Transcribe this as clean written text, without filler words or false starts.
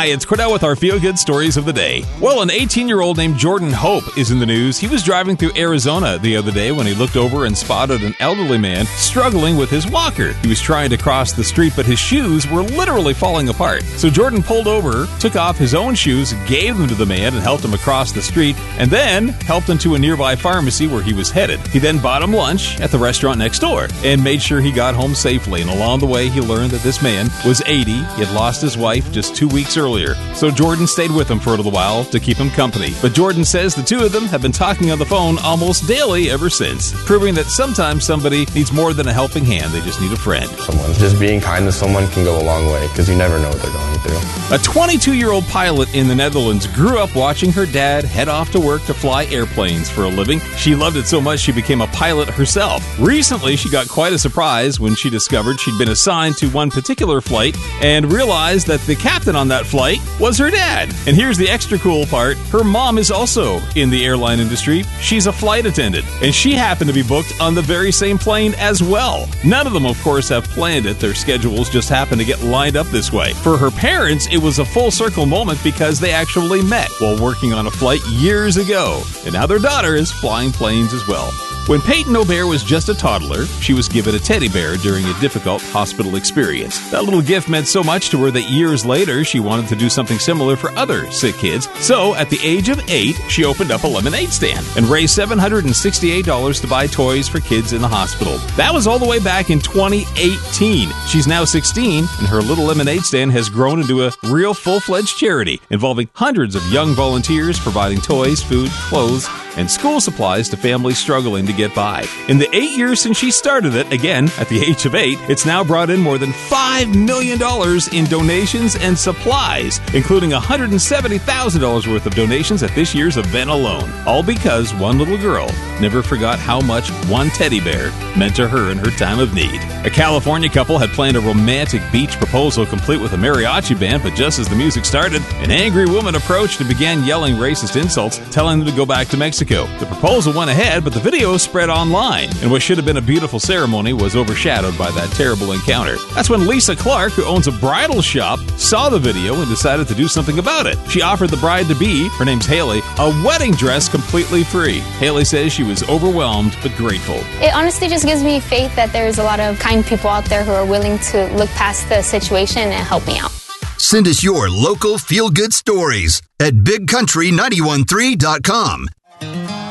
Hi, it's Cordell with our feel-good stories of the day. Well, an 18-year-old named Jordan Hope is in the news. He was driving through Arizona the other day when he looked over and spotted an elderly man struggling with his walker. He was trying to cross the street, but his shoes were literally falling apart. So Jordan pulled over, took off his own shoes, gave them to the man and helped him across the street, and then helped him to a nearby pharmacy where he was headed. He then bought him lunch at the restaurant next door and made sure he got home safely. And along the way, he learned that this man was 80. He had lost his wife just 2 weeks earlier. So Jordan stayed with him for a little while to keep him company. But Jordan says the two of them have been talking on the phone almost daily ever since, proving that sometimes somebody needs more than a helping hand. They just need a friend. Just being kind to someone can go a long way because you never know what they're going through. A 22-year-old pilot in the Netherlands grew up watching her dad head off to work to fly airplanes for a living. She loved it so much she became a pilot herself. Recently, she got quite a surprise when she discovered she'd been assigned to one particular flight and realized that the captain on that flight was her dad. And here's the extra cool part. Her mom is also in the airline industry. She's a flight attendant, and she happened to be booked on the very same plane as well. None of them, of course, have planned it. Their schedules just happened to get lined up this way. For her parents, it was a full circle moment because they actually met while working on a flight years ago. And now their daughter is flying planes as well. When Peyton O'Bear was just a toddler, she was given a teddy bear during a difficult hospital experience. That little gift meant so much to her that years later, she wanted to do something similar for other sick kids. So, at the age of 8, she opened up a lemonade stand and raised $768 to buy toys for kids in the hospital. That was all the way back in 2018. She's now 16, and her little lemonade stand has grown into a real full-fledged charity involving hundreds of young volunteers providing toys, food, clothes, and school supplies to families struggling to get by. In the 8 years since she started it, again, at the age of 8, it's now brought in more than $5 million in donations and supplies, including $170,000 worth of donations at this year's event alone. All because one little girl never forgot how much one teddy bear meant to her in her time of need. A California couple had planned a romantic beach proposal complete with a mariachi band, but just as the music started, an angry woman approached and began yelling racist insults, telling them to go back to Mexico. The proposal went ahead, but the video spread online, and what should have been a beautiful ceremony was overshadowed by that terrible encounter. That's when Lisa Clark, who owns a bridal shop, saw the video and decided to do something about it. She offered the bride-to-be, her name's Haley, a wedding dress completely free. Haley says she was overwhelmed but grateful. It honestly just gives me faith that there's a lot of kind people out there who are willing to look past the situation and help me out. Send us your local feel-good stories at bigcountry913.com.